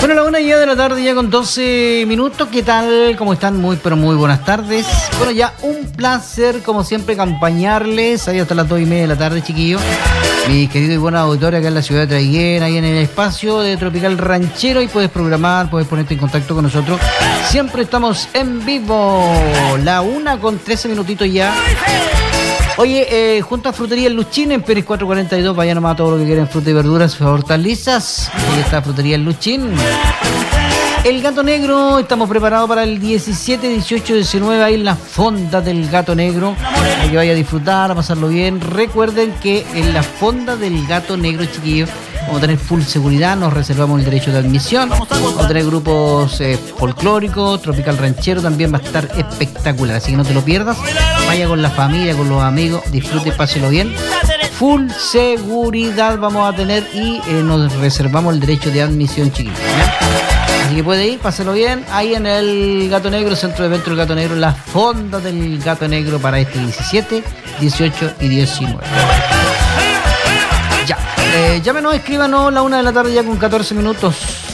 Bueno, la 1:00 ya con 12 minutos. ¿Qué tal? ¿Cómo están? Muy, pero muy buenas tardes. Bueno, ya un placer, como siempre, acompañarles ahí hasta las 2:30 de la tarde, chiquillos. Mi querido y buena auditoria acá en la ciudad de Traiguén, ahí en el espacio de Tropical Ranchero. Y puedes programar, puedes ponerte en contacto con nosotros. Siempre estamos en vivo. La 1:13 minutitos ya. Oye, junto a Frutería El Luchín en Pérez 442, vaya nomás a todo lo que quieren, fruta y verduras, hortalizas. Ahí está Frutería El Luchín. El Gato Negro, estamos preparados para el 17, 18, 19, ahí en la fonda del Gato Negro. Para que vaya a disfrutar, a pasarlo bien. Recuerden que en la fonda del Gato Negro, chiquillos, vamos a tener full seguridad, nos reservamos el derecho de admisión. Vamos a tener grupos folclóricos, Tropical Ranchero también va a estar espectacular, así que no te lo pierdas. Vaya con la familia, con los amigos, disfrute, páselo bien. Full seguridad vamos a tener y nos reservamos el derecho de admisión, chiquillos, ¿ya? Así que puede ir, páselo bien, ahí en el Gato Negro, centro de evento del Gato Negro, la fonda del Gato Negro para este 17, 18 y 19. Ya, llámenos, escríbanos, la 1:00 ya con 14 minutos.